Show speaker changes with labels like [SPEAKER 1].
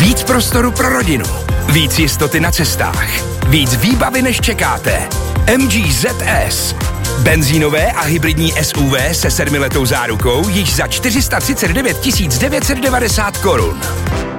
[SPEAKER 1] Víc prostoru pro rodinu. Víc jistoty na cestách. Víc výbavy, než čekáte. MG ZS. Benzínové a hybridní SUV se 7letou zárukou již za 439 990 korun.